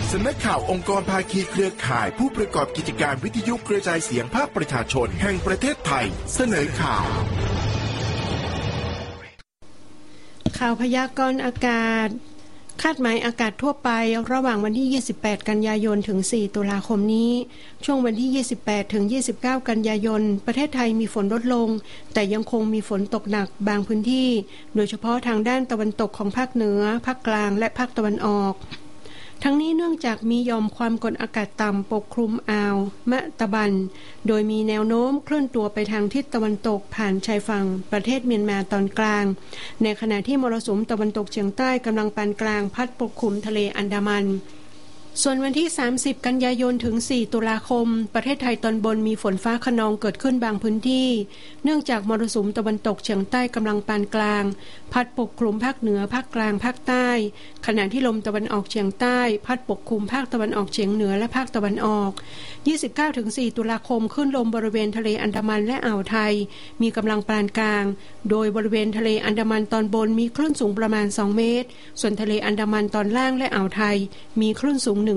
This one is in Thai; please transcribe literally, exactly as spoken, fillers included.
สำนักข่าวองค์กรภาคีเครือข่ายผู้ประกอบกิจการวิทยุกระจายเสียงภาคประชาชนแห่งประเทศไทยเสนอข่าวข่าวพยากรณ์อากาศคาดหมายอากาศทั่วไประหว่างวันที่ยี่สิบแปดกันยายนถึงสี่ตุลาคมนี้ช่วงวันที่ยี่สิบแปดถึงยี่สิบเก้ากันยายนประเทศไทยมีฝนลดลงแต่ยังคงมีฝนตกหนักบางพื้นที่โดยเฉพาะทางด้านตะวันตกของภาคเหนือภาคกลางและภาคตะวันออกทั้งนี้เนื่องจากมีหย่อมความกดอากาศต่ำปกคลุมอ่าวมะตะบันโดยมีแนวโน้มเคลื่อนตัวไปทางทิศตะวันตกผ่านชายฝั่งประเทศเมียนมาตอนกลางในขณะที่มรสุมตะวันตกเฉียงใต้กำลังปานกลางพัดปกคลุมทะเลอันดามันส่วนวันที่สามสิบกันยายนถึงสี่ตุลาคมประเทศไทยตอนบนมีฝนฟ้าคะนองเกิดขึ้นบางพื้นที่เนื่องจากมรสุมตะวันตกเฉียงใต้กำลังปานกลางพัดปกคลุมภาคเหนือภาคกลางภาคใต้ขณะที่ลมตะวันออกเฉียงใต้พัดปกคลุมภาคตะวันออกเฉียงเหนือและภาคตะวันออก ยี่สิบเก้าถึงสี่ตุลาคมคลื่นลมบริเวณทะเลอันดามันและอ่าวไทยมีกำลังปานกลางโดยบริเวณทะเลอันดามันตอนบนมีคลื่นสูงประมาณสองเมตรส่วนทะเลอันดามันตอนล่างและอ่าวไทยมีคลื่นสูง